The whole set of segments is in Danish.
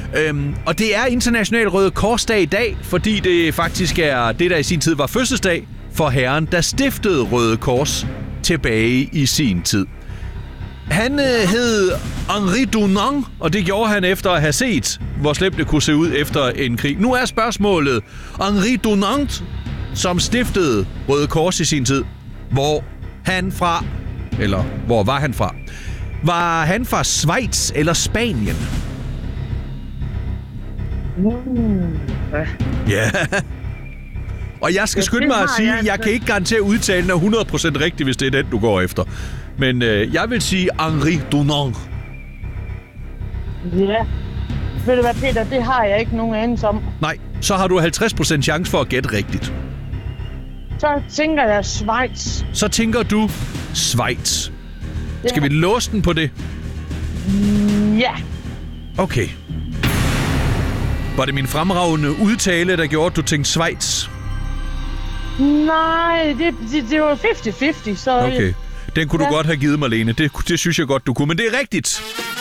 Og det er International Røde Korsdag i dag, fordi det faktisk er det, der i sin tid var fødselsdag for herren, der stiftede Røde Kors tilbage i sin tid. Han hed Henri Dunant, og det gjorde han efter at have set, hvor slemt det kunne se ud efter en krig. Nu er spørgsmålet, Henri Dunant, som stiftede Røde Kors i sin tid, hvor var han fra? Var han fra Schweiz eller Spanien? Ja. Og jeg skal skynde mig at sige, at jeg kan ikke garantere udtalen af 100% rigtigt, hvis det er den, du går efter. Men jeg vil sige Henri Dunant. Ja. Ved du hvad, Peter, det har jeg ikke nogen anelse om. Nej, så har du 50% chance for at gætte rigtigt. Så tænker jeg Schweiz. Så tænker du Schweiz. Ja. Skal vi låse den på det? Ja. Okay. Var det min fremragende udtale, der gjorde, at du tænkte Schweiz? Nej, det var 50-50, så... Okay. Den kunne du godt have givet mig, Lene. Det synes jeg godt, du kunne. Men det er rigtigt.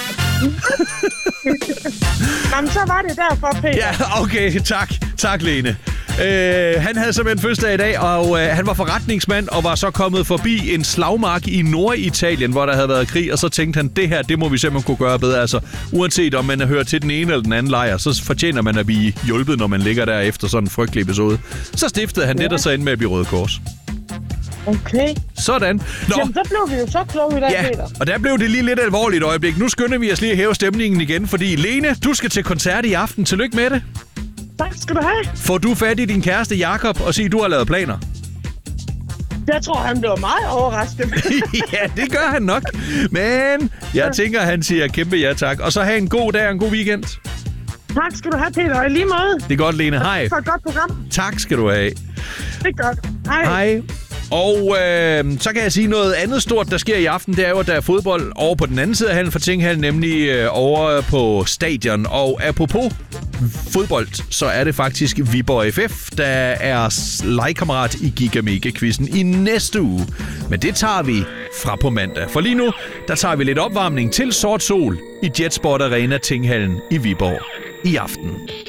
Jamen, så var det derfor, Peter. Ja, okay. Tak, Lene. Han havde simpelthen fødselsdag i dag, og han var forretningsmand og var så kommet forbi en slagmark i Norditalien, hvor der havde været krig, og så tænkte han, det må vi simpelthen kunne gøre bedre. Altså, uanset om man hører til den ene eller den anden lejr, så fortjener man at blive hjulpet, når man ligger der efter sådan en frygtelig episode. Så stiftede han det, der så endte med at blive Røde Kors. Okay. Sådan. Nå. Jamen, så blev vi jo så kloge i dag, Peter. Og der blev det lige lidt alvorligt øjeblik. Nu skynder vi os lige at hæve stemningen igen, fordi Lene, du skal til koncert i aften. Tillykke med det. Tak skal du have. Får du fat i din kæreste Jakob og sige, at du har lavet planer? Jeg tror, han bliver meget overrasket. Ja, det gør han nok. Men jeg tænker, han siger kæmpe ja tak. Og så have en god dag og en god weekend. Tak skal du have, Peter. Og i lige måde. Det er godt, Lene. Hej. For et godt program. Tak skal du have. Det er godt. Hej. Hej. Og så kan jeg sige noget andet stort, der sker i aften. Det er jo, at der er fodbold over på den anden side af hallen for Tinghallen, nemlig over på stadion. Og apropos fodbold, så er det faktisk Viborg FF, der er legekammerat i Giga Mega-quizzen i næste uge. Men det tager vi fra på mandag. For lige nu, der tager vi lidt opvarmning til Sort Sol i Jetsport Arena Tinghallen i Viborg i aften.